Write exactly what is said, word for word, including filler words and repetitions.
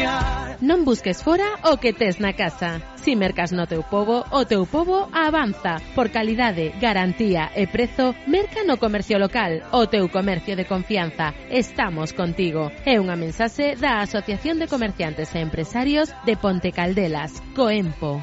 soñar. Non busques fora o que tes na casa. Si mercas no teu pobo, o teu pobo avanza. Por calidade, garantía e prezo, merca no comercio local, o teu comercio de confianza. Estamos contigo. É unha mensaxe da Asociación de Comerciantes e Empresarios de Ponte Caldelas, COEMPO.